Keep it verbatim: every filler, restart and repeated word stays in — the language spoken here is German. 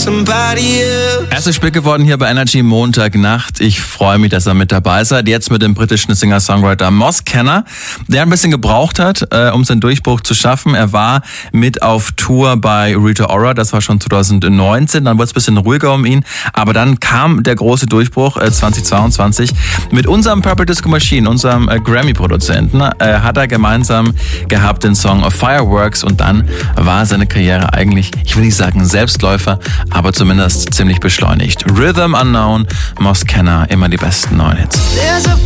somebody else. Erstes Spiel geworden hier bei Energy Montagnacht. Ich freue mich, dass er mit dabei seid. Jetzt mit dem britischen Singer-Songwriter Moss Kenner, der ein bisschen gebraucht hat, äh, um seinen Durchbruch zu schaffen. Er war mit auf Tour bei Rita Ora, das war schon zwanzig neunzehn. Dann wurde es ein bisschen ruhiger um ihn. Aber dann kam der große Durchbruch äh, zwanzig zweiundzwanzig. Mit unserem Purple Disco Machine, unserem äh, Grammy-Produzenten, äh, hat er gemeinsam gehabt den Song Fireworks. Und dann war seine Karriere eigentlich, ich will nicht sagen Selbstläufer, aber zumindest ziemlich beschleunigt. Rhythm Unknown, Moss Kenner, immer die besten neuen Hits. There's a